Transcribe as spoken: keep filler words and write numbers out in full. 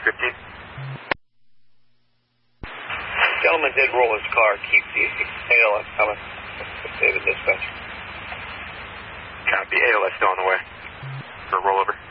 fifteen. Gentleman did roll his car. Keep the A L S coming. David dispatch. Copy. A L S still on the way for rollover.